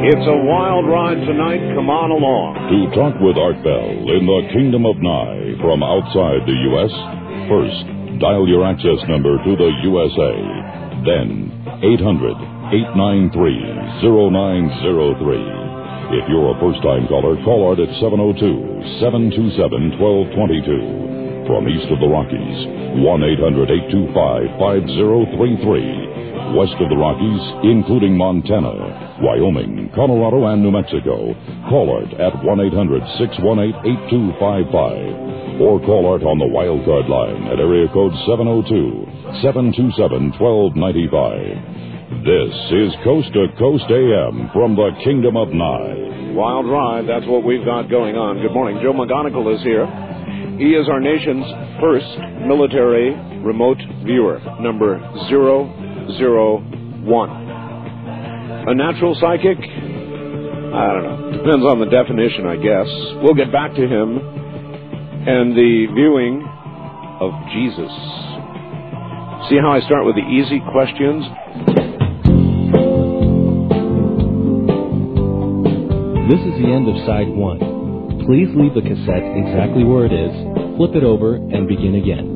It's a wild ride tonight. Come on along. To talk with Art Bell in the Kingdom of Nye from outside the U.S., first, dial your access number to the USA. Then, 800-893-0903. If you're a first-time caller, call Art at 702-727-1222. From east of the Rockies, 1-800-825-5033. West of the Rockies, including Montana, Wyoming, Colorado, and New Mexico, call Art at 1-800-618-8255. Or call Art on the wildcard line at area code 702-727-1295. This is Coast to Coast AM from the Kingdom of Nye. Wild ride, that's what we've got going on. Good morning. Joe McGonigal is here. He is our nation's first military remote viewer, number 001. A natural psychic? I don't know. Depends on the definition, I guess. We'll get back to him and the viewing of Jesus. See how I start with the easy questions? This is the end of side 1. Please leave the cassette exactly where it is, flip it over, and begin again.